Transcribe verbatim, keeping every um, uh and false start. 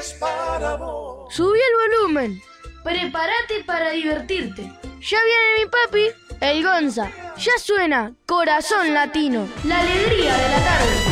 Subí el volumen. Prepárate para divertirte. Ya viene mi papi, el Gonza. Ya suena Corazón Latino, la alegría de la tarde.